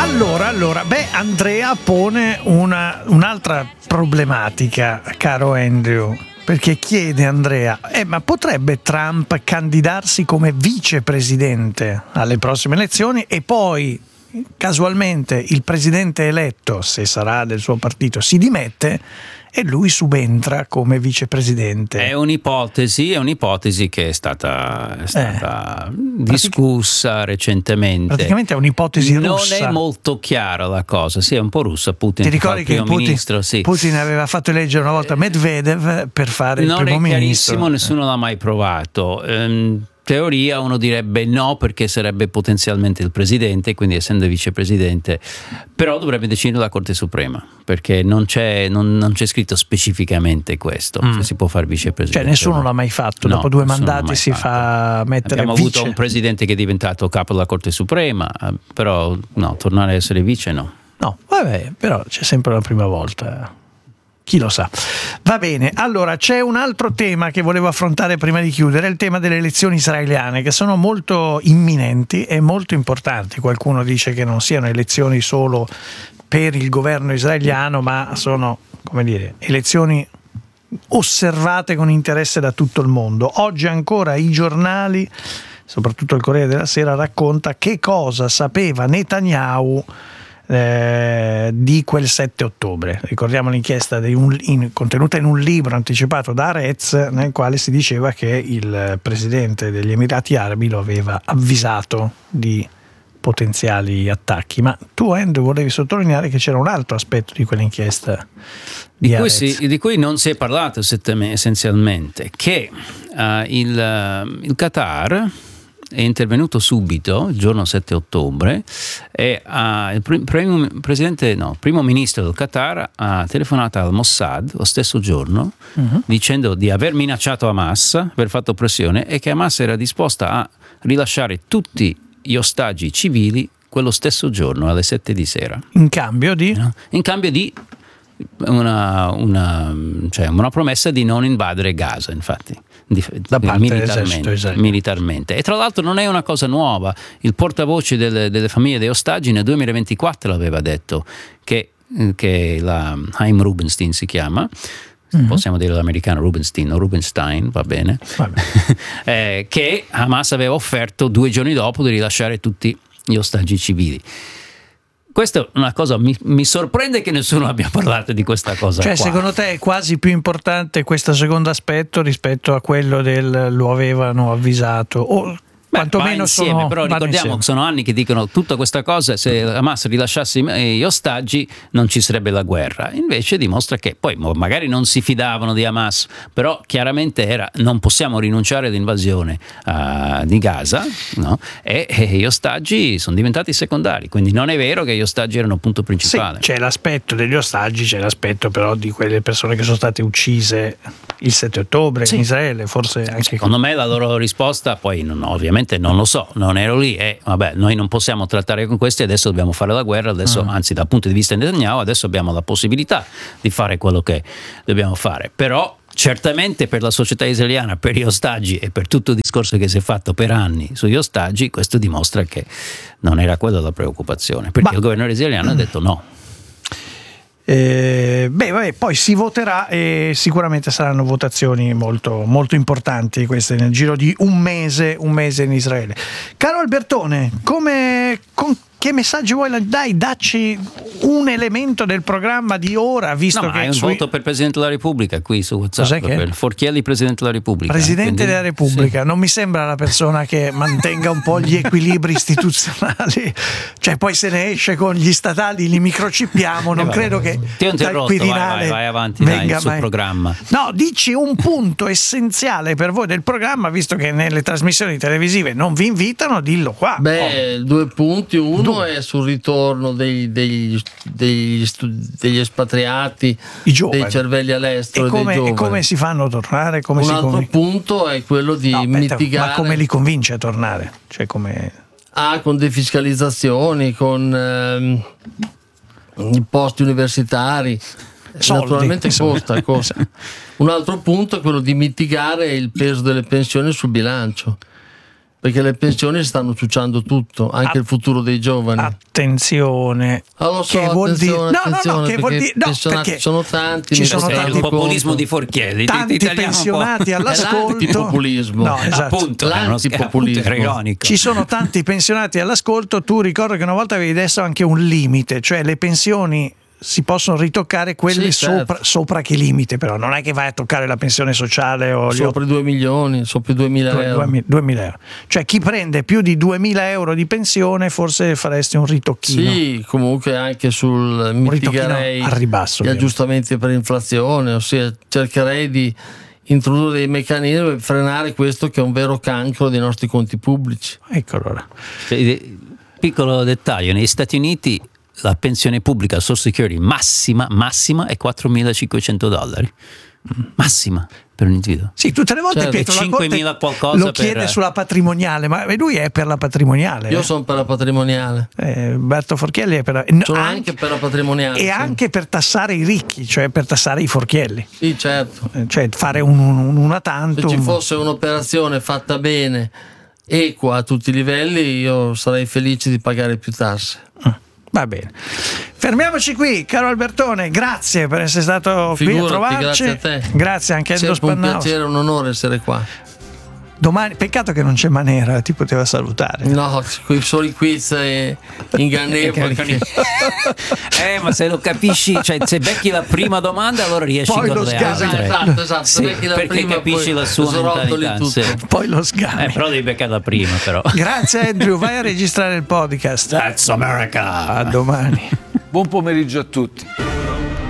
Andrea pone un'altra problematica, caro Andrew, perché chiede Andrea, ma potrebbe Trump candidarsi come vicepresidente alle prossime elezioni e poi casualmente il presidente eletto, se sarà del suo partito, si dimette e lui subentra come vicepresidente? È un'ipotesi che è stata discussa recentemente. Praticamente è un'ipotesi russa. Non è molto chiara la cosa, sì, è un po' russa. Putin, ti ricordi che Putin aveva fatto eleggere una volta Medvedev per fare il primo ministro? Non è chiarissimo, nessuno l'ha mai provato. Teoria uno direbbe no, perché sarebbe potenzialmente il presidente, quindi essendo vicepresidente, però dovrebbe decidere la Corte Suprema, perché non c'è scritto specificamente questo, se si può fare vicepresidente. Cioè nessuno l'ha mai fatto, dopo 2 mandati si fa mettere Abbiamo avuto un presidente che è diventato capo della Corte Suprema, però no, tornare a essere vice no. No, vabbè, però c'è sempre la prima volta. Chi lo sa. Va bene, allora c'è un altro tema che volevo affrontare prima di chiudere, il tema delle elezioni israeliane, che sono molto imminenti e molto importanti. Qualcuno dice che non siano elezioni solo per il governo israeliano, ma sono, come dire, elezioni osservate con interesse da tutto il mondo. Oggi ancora i giornali, soprattutto il Corriere della Sera, racconta che cosa sapeva Netanyahu di quel 7 ottobre. Ricordiamo l'inchiesta contenuta in un libro anticipato da Haaretz, nel quale si diceva che il presidente degli Emirati Arabi lo aveva avvisato di potenziali attacchi. Ma tu, Andrew, volevi sottolineare che c'era un altro aspetto di quell'inchiesta di cui non si è parlato essenzialmente, che il Qatar è intervenuto subito il giorno 7 ottobre e il primo ministro del Qatar ha telefonato al Mossad lo stesso giorno, dicendo di aver minacciato Hamas, aver fatto pressione, e che Hamas era disposta a rilasciare tutti gli ostaggi civili quello stesso giorno alle 7 di sera. In cambio di una promessa di non invadere Gaza, infatti, da parte militarmente. E tra l'altro non è una cosa nuova. Il portavoce delle famiglie dei ostaggi nel 2024 l'aveva detto, che la Chaim Rubenstein si chiama, possiamo dire l'americano Rubenstein o Rubenstein, va bene. Che Hamas aveva offerto 2 giorni dopo di rilasciare tutti gli ostaggi civili. Questa è una cosa, mi sorprende che nessuno abbia parlato di questa cosa. Cioè, qua. Secondo te è quasi più importante questo secondo aspetto rispetto a quello del lo avevano avvisato? O quantomeno insieme, però ricordiamo che sono anni che dicono tutta questa cosa, se Hamas rilasciasse gli ostaggi non ci sarebbe la guerra. Invece dimostra che poi magari non si fidavano di Hamas, però chiaramente non possiamo rinunciare all'invasione di Gaza, no? E gli ostaggi sono diventati secondari, quindi non è vero che gli ostaggi erano il punto principale. Sì, c'è l'aspetto degli ostaggi, c'è l'aspetto però di quelle persone che sono state uccise il 7 ottobre in Israele, forse anche. Secondo me la loro risposta, poi ovviamente non lo so, non ero lì, vabbè, noi non possiamo trattare con questi, adesso dobbiamo fare la guerra, adesso anzi dal punto di vista di Netanyahu adesso abbiamo la possibilità di fare quello che dobbiamo fare, però certamente per la società israeliana, per gli ostaggi e per tutto il discorso che si è fatto per anni sugli ostaggi, questo dimostra che non era quella la preoccupazione, perché il governo israeliano ha detto no. Poi si voterà e sicuramente saranno votazioni molto, molto importanti queste nel giro di un mese in Israele. Caro Albertone, che messaggi vuoi? Dacci un elemento del programma di ora, visto che hai un voto per Presidente della Repubblica qui su WhatsApp, per Forchielli Presidente della Repubblica. Presidente della Repubblica, non mi sembra la persona che mantenga un po' gli equilibri istituzionali, cioè poi se ne esce con gli statali, li microchippiamo, non credo che dal Quirinale vai avanti, venga il suo programma. No, dici un punto essenziale per voi del programma, visto che nelle trasmissioni televisive non vi invitano, dillo qua. 2 punti, uno è sul ritorno degli espatriati, dei cervelli all'estero, e come si fanno a tornare? Un altro punto è quello di mitigare. Ma come li convince a tornare? Cioè con defiscalizzazioni, con i posti universitari. Soldi, naturalmente costa. Un altro punto è quello di mitigare il peso delle pensioni sul bilancio. perché le pensioni stanno ciucciando tutto, anche il futuro dei giovani. Attenzione. Lo so, che vuol dire? attenzione, che vuol dire? No, perché sono tanti. Ci sono tanti il populismo di Forchielli. Tanti pensionati all'ascolto. L'antipopulismo. No, esatto. Appunto, l'antipopulismo. Ci sono tanti pensionati all'ascolto. Tu ricorda che una volta avevi adesso anche un limite, cioè le pensioni si possono ritoccare quelle sopra che limite, però non è che vai a toccare la pensione sociale o sopra i 2 milioni, sopra i 2.000 euro. 2.000 euro. Cioè chi prende più di 2.000 euro di pensione forse faresti un ritocchino. Sì, comunque anche sul mitigherei al ribasso, gli aggiustamenti per inflazione, ossia cercherei di introdurre dei meccanismi per frenare questo che è un vero cancro dei nostri conti pubblici. Ecco allora. Piccolo dettaglio, negli Stati Uniti la pensione pubblica Social Security massima è $4.500. Massima per un individuo. Sì, tutte le volte Pietro, 5.000 qualcosa lo chiede sulla patrimoniale, ma lui è per la patrimoniale. Io sono per la patrimoniale. Berto Forchielli è per la... Sono anche per la patrimoniale. E anche per tassare i ricchi, cioè per tassare i Forchielli. Sì, certo. Cioè fare una tantum. Se ci fosse un'operazione fatta bene, equa a tutti i livelli, io sarei felice di pagare più tasse. Va bene, fermiamoci qui, caro Albertone, grazie per essere stato qui a trovarci. Grazie a te. Grazie anche a Endo Spannauer. È un piacere, un onore essere qua. Domani, peccato che non c'è Manera, ti poteva salutare. No, con i soli quiz ingannevoli. Ma se lo capisci, cioè se becchi la prima domanda allora riesci poi con le altre. Esatto. Sì, perché prima, capisci la sua mentalità. Sì. Poi lo sgammi. Però devi beccare la prima però. Grazie Andrew, vai a registrare il podcast. That's America. A domani. Buon pomeriggio a tutti.